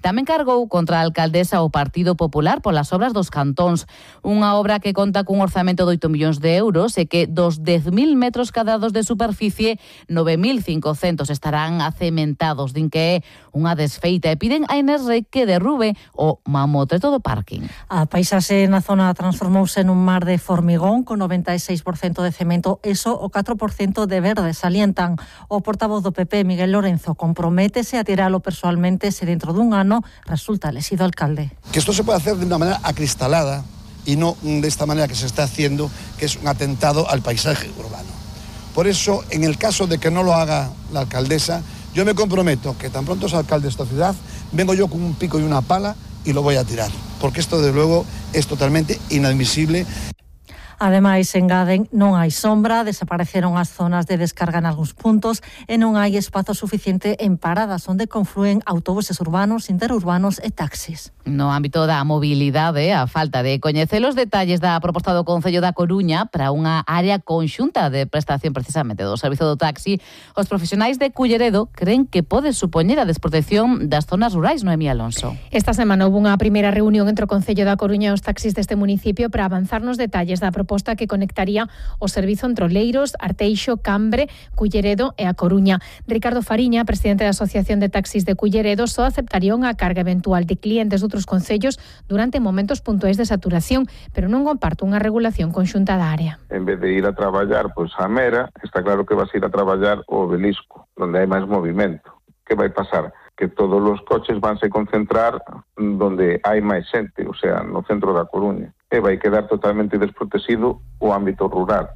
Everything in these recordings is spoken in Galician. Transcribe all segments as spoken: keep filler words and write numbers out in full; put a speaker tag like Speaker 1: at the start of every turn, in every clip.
Speaker 1: Tamén cargou contra a alcaldesa o Partido Popular polas obras dos cantóns. Unha obra que conta cun orzamento de oito millóns de euros e que dos dez mil metros cadrados de superficie, nove mil cincocentos estarán acementados. Din que é unha desfeita e piden a Inés Rei que derrube o mamotreto do parking.
Speaker 2: A paisaxe na zona transformouse nun mar de formigón con noventa e seis por cento de cemento e só o catro por cento de verde. Salientan o portavoz do P P, Miguel Lorenzo, comprométese a tiralo persoalmente se dentro dun ano resulta elegido alcalde.
Speaker 3: Que esto se puede hacer de una manera acristalada y no de esta manera que se está haciendo, que es un atentado al paisaje urbano. Por eso, en el caso de que no lo haga la alcaldesa, yo me comprometo que tan pronto sea alcalde de esta ciudad, vengo yo con un pico y una pala y lo voy a tirar, porque esto desde luego es totalmente inadmisible.
Speaker 2: Ademais, engaden, non hai sombra, desapareceron as zonas de descarga en algúns puntos e non hai espazo suficiente en paradas onde conflúen autobuses urbanos, interurbanos e taxis.
Speaker 1: No ámbito da mobilidade, a falta de coñecer os detalles da proposta do Concello da Coruña para unha área conxunta de prestación precisamente do servizo do taxi, os profesionais de Culleredo creen que pode supoñer a desprotección das zonas rurais, Noemí Alonso.
Speaker 4: Esta semana houve unha primeira reunión entre o Concello da Coruña e os taxis deste municipio para avanzar nos detalles da proposta proposta que conectaría o servizo entre Oleiros, Arteixo, Cambre, Culleredo e a Coruña. Ricardo Fariña, presidente da Asociación de Taxis de Culleredo, só aceptaría unha carga eventual de clientes de outros concellos durante momentos puntuais de saturación, pero non comparto unha regulación conxunta da área.
Speaker 5: En vez de ir a traballar pois a Mera, está claro que vas a ir a traballar o Obelisco, onde hai máis movimento. Que vai pasar? Que todos os coches vanse concentrar donde hai máis xente, o sea, no centro da Coruña. E vai quedar totalmente desprotegido o ámbito rural.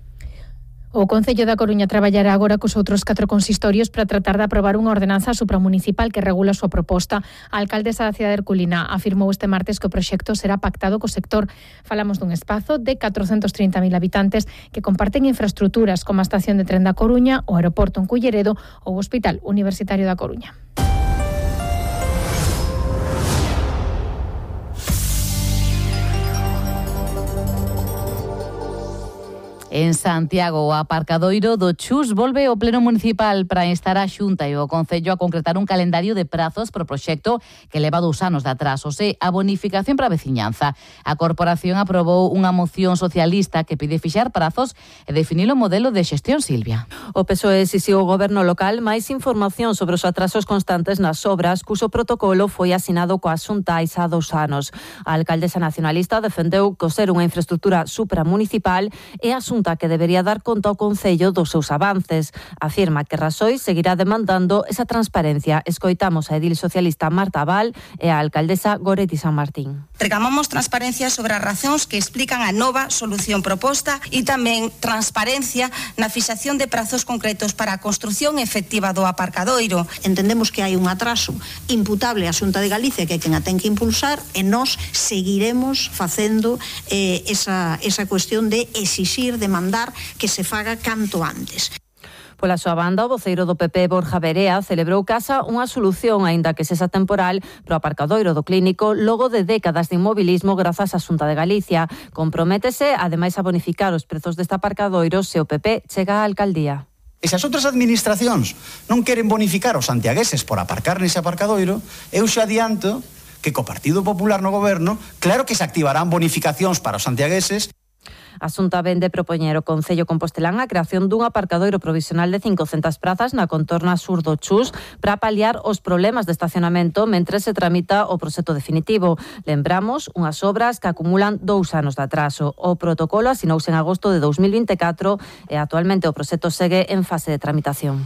Speaker 4: O Concello da Coruña traballará agora cos outros catro consistorios para tratar de aprobar unha ordenanza supramunicipal que regula a súa proposta. A alcaldesa da cidade de Herculina afirmou este martes que o proxecto será pactado co sector. Falamos dun espazo de catrocentos trinta mil habitantes que comparten infraestruturas como a estación de tren da Coruña, o aeroporto en Culleredo ou o Hospital Universitario da Coruña.
Speaker 1: En Santiago, o aparcadoiro do Chus volve ao pleno municipal para instar a Xunta e o Concello a concretar un calendario de prazos pro proxecto que leva dous anos de atrasos e a bonificación para a veciñanza. A corporación aprobou unha moción socialista que pide fixar prazos e definir o modelo de xestión, Silvia.
Speaker 6: O P S O E exixiu ao goberno local máis información sobre os atrasos constantes nas obras, cuso protocolo foi asinado coa Xunta hai xa dous anos. A alcaldesa nacionalista defendeu que ser unha infraestructura supramunicipal e a Xunta que debería dar conta ao Concello dos seus avances. Afirma que Raxoi seguirá demandando esa transparencia. Escoitamos a edil socialista Marta Val e a alcaldesa Goretti San Martín.
Speaker 7: Reclamamos transparencia sobre as razóns que explican a nova solución proposta e tamén transparencia na fixación de prazos concretos para a construción efectiva do aparcadoiro.
Speaker 8: Entendemos que hai un atraso imputable á Xunta de Galicia que é quen a ten que impulsar e nós seguiremos facendo eh, esa, esa cuestión de exixir, de mandar que se faga canto antes.
Speaker 6: Pola súa banda, o voceiro do P P, Borja Berea, celebrou casa unha solución, aínda que sexa temporal, pro aparcadoiro do Clínico logo de décadas de inmobilismo grazas á Xunta de Galicia. Comprométese, ademais, a bonificar os prezos deste aparcadoiro se o P P chega á alcaldía.
Speaker 9: E se as outras administracións non queren bonificar os santiagueses por aparcar nese aparcadoiro, eu xa adianto que co Partido Popular no goberno, claro que se activarán bonificacións para os santiagueses.
Speaker 6: A Xunta vende propoñer o Concello Compostelán a creación dun aparcadoiro provisional de cincocentas prazas na contorna sur do Chus para paliar os problemas de estacionamento mentre se tramita o proxecto definitivo. Lembramos unhas obras que acumulan dous anos de atraso. O protocolo asinouse en agosto de dous mil vinte e catro e actualmente o proxecto segue en fase de tramitación.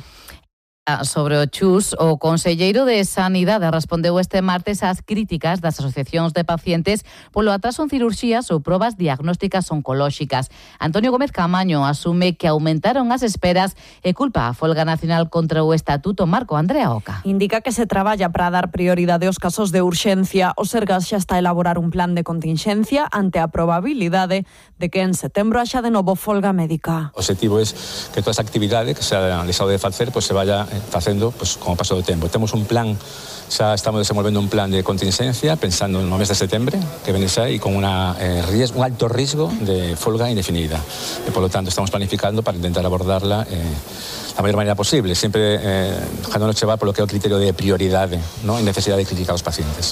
Speaker 1: Sobre o Chus, o conselleiro de Sanidade respondeu este martes ás críticas das asociacións de pacientes polo atraso en cirurxías ou probas diagnósticas oncolóxicas. Antonio Gómez Camaño asume que aumentaron as esperas e culpa a folga nacional contra o Estatuto Marco. Andrea Oca.
Speaker 10: Indica que se traballa para dar prioridade aos casos de urxencia. O Sergas xa está a elaborar un plan de continxencia ante a probabilidade de que en setembro haxa de novo folga médica.
Speaker 11: O objetivo é que toda esa actividade que se ha deixado de facer pues, se vaya facendo pues, como paso do tempo. Temos un plan, xa estamos desenvolvendo un plan de contingencia pensando no mes de setembro que vene xa e con una, eh, riesgo, un alto risco de folga indefinida. E, por lo tanto, estamos planificando para intentar abordarla eh, da maior maneira posible, sempre eh, dejándonos chevar polo que é o criterio de prioridade, ¿no? En necesidade de crítica aos pacientes.